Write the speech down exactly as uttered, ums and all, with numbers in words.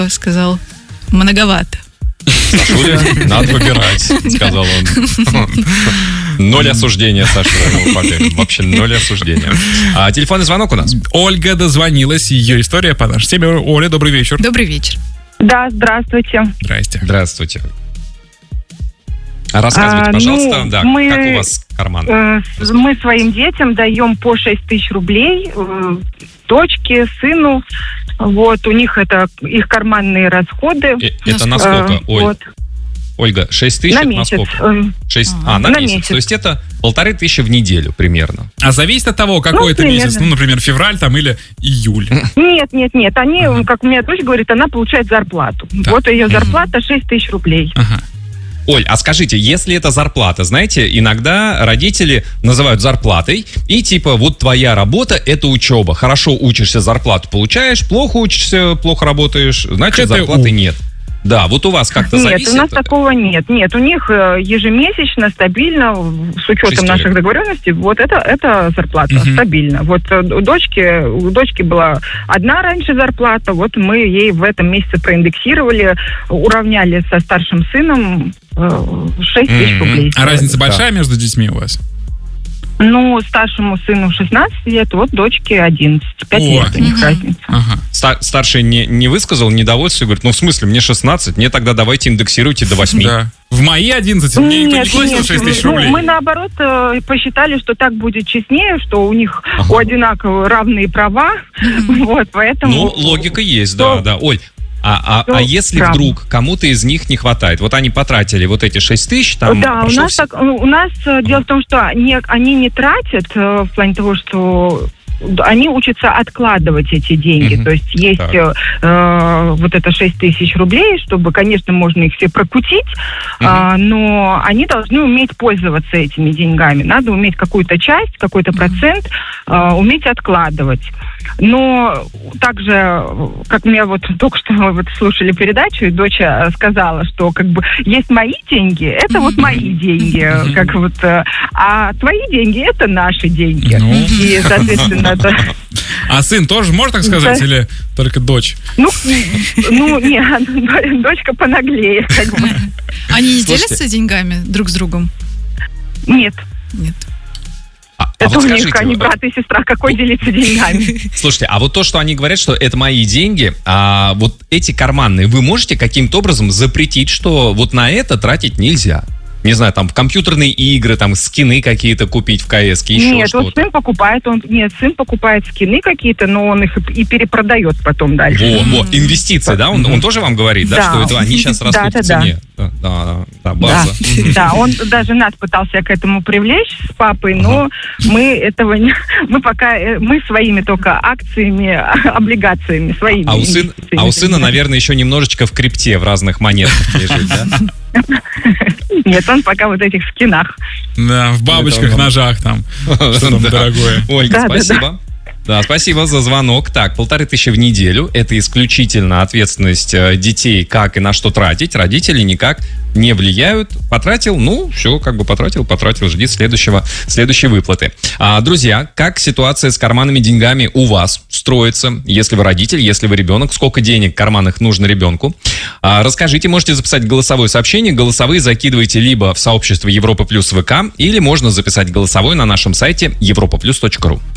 сказал, многовато. Сашуля, надо выбирать, сказал он. Ноль осуждения, Саша, вообще ноль осуждения. А телефонный звонок у нас. Ольга дозвонилась, ее история по нашей теме. Оля, добрый вечер. Добрый вечер. Да, здравствуйте. Здрасте. Здравствуйте. Рассказывайте, А, пожалуйста, ну, да, мы, как у вас карман? Э, мы своим детям даем по шесть тысяч рублей, э, дочке, сыну. Вот, у них это их карманные расходы. Э, это на сколько, Э, Оль? вот. Ольга, шесть тысяч На это на месяц. сколько? шесть А, на, На месяц. месяц. То есть это полторы тысячи в неделю примерно. А зависит от того, какой Ну, это примерно. месяц. Ну, например, февраль там или июль. Нет, нет, нет. Они, как у меня дочь говорит, она получает зарплату. Да. Вот ее зарплата шесть тысяч рублей. Ага. Оль, а скажите, если это зарплата, знаете, иногда родители называют зарплатой, и типа вот твоя работа — это учеба. Хорошо учишься, зарплату получаешь, плохо учишься, плохо работаешь, значит, КТУ. зарплаты нет. Да, вот у вас как-то Нет, зависит? у нас такого нет. Нет, у них э, ежемесячно, стабильно, с учетом Шестерик. наших договоренностей, вот это, это зарплата, Мгм. стабильно. Вот э, у дочки, у дочки была одна раньше зарплата, вот мы ей в этом месяце проиндексировали, уравняли со старшим сыном э, шесть тысяч Мгм. рублей. А разница Да. большая между детьми у вас? Ну, старшему сыну шестнадцать лет, вот дочке одиннадцать. Пять О. лет у них Мгм. разница. Ага. Ста- Старший не, не высказал недовольство и говорит, ну в смысле, мне шестнадцать, мне тогда давайте индексируйте до восьми. Да. В мои одиннадцать мне никто не платил шесть тысяч ну, рублей. мы наоборот э, посчитали, что так будет честнее, что у них Ага. у одинаково равные права, вот, поэтому... Ну, логика есть, То- да, да. Оль, а, а, то а если правда. вдруг кому-то из них не хватает? Вот они потратили вот эти шесть тысяч, там Да, у прошел нас, все- так, у нас э, дело в том, что они, они не тратят э, в плане того, что они учатся откладывать эти деньги. Мгм. То есть есть Так. э, э, вот это шесть тысяч рублей, чтобы, конечно, можно их все прокутить, а, но они должны уметь пользоваться этими деньгами. Надо уметь какую-то часть, какой-то процент э, уметь откладывать. Но также, как меня вот только что мы вот слушали передачу, и дочь э, сказала, что как бы есть мои деньги, это вот мои деньги, как вот, э, а твои деньги это наши деньги. Ну. И, соответственно, это... А сын тоже может так сказать Да. или только дочь? Ну, ну, нет, дочка понаглее, как бы. Они не Слушайте. делятся деньгами друг с другом? Нет, Нет. А, а это вот у них скажите, они э, брат и сестра, какой делиться деньгами? слушайте, а вот то, что они говорят, что это мои деньги, а вот эти карманные, вы можете каким-то образом запретить, что вот на это тратить нельзя? Не знаю, там в компьютерные игры, там скины какие-то купить в КС, еще Нет, вот что-то. сын покупает, он нет, сын покупает скины какие-то, но он их и перепродает потом дальше. Во, во, инвестиции, да? Он, он тоже вам говорит, да, Да. что это они сейчас растут Да, да, в цене? Да, да, да, Да, база. да, он даже нас пытался к этому привлечь с папой, но мы этого не, мы пока, э, мы своими только акциями, облигациями, своими. А у, сын, инвестициями а у сына, наверное, еще немножечко в крипте, в разных монетах лежит, да? Нет, он пока вот этих скинах. Да, в бабочках, Это он. ножах там. Что там Да. дорогое. Ольга, Да, да, спасибо. Да, спасибо за звонок. Так, полторы тысячи в неделю. Это исключительно ответственность э, детей, как и на что тратить. Родители никак не влияют. Потратил, ну, все, как бы потратил, потратил. Жди следующего, следующей выплаты. А, друзья, как ситуация с карманными деньгами у вас строится? Если вы родитель, если вы ребенок, сколько денег в карманах нужно ребенку? А, расскажите, можете записать голосовое сообщение. Голосовые закидывайте либо в сообщество Европа Плюс ВК, или можно записать голосовой на нашем сайте европа плюс точка ру.